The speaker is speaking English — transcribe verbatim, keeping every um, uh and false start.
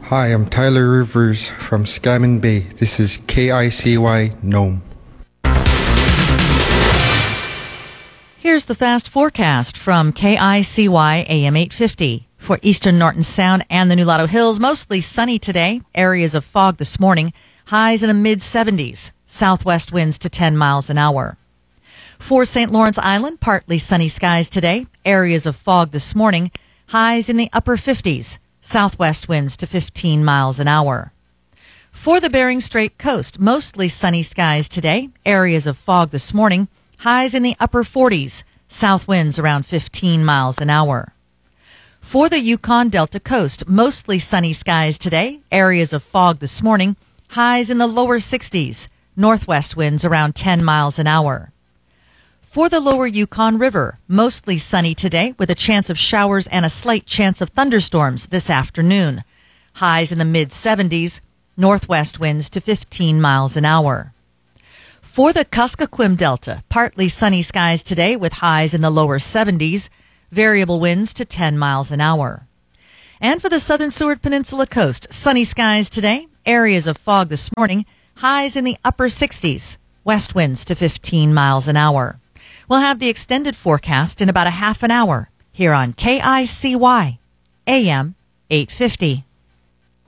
Hi, I'm Tyler Rivers from Scammon Bay. This is K I C Y Nome. Here's the fast forecast from K I C Y A M eight fifty. For eastern Norton Sound and the Nulato Hills, mostly sunny today. Areas of fog this morning. Highs in the mid seventies. Southwest winds to ten miles an hour. For Saint Lawrence Island, partly sunny skies today. Areas of fog this morning. Highs in the upper fifties. Southwest winds to fifteen miles an hour. For the Bering Strait coast, mostly sunny skies today. Areas of fog this morning. Highs in the upper forties. South winds around fifteen miles an hour. For the Yukon Delta coast, mostly sunny skies today. Areas of fog this morning. Highs in the lower sixties. Northwest winds around ten miles an hour. For the lower Yukon River, mostly sunny today with a chance of showers and a slight chance of thunderstorms this afternoon. Highs in the mid seventies. Northwest winds to fifteen miles an hour. For the Kuskokwim Delta, partly sunny skies today with highs in the lower seventies. Variable winds to ten miles an hour. And for the southern Seward Peninsula coast, sunny skies today. Areas of fog this morning. Highs in the upper sixties. West winds to fifteen miles an hour. We'll have the extended forecast in about a half an hour here on K I C Y A M eight fifty.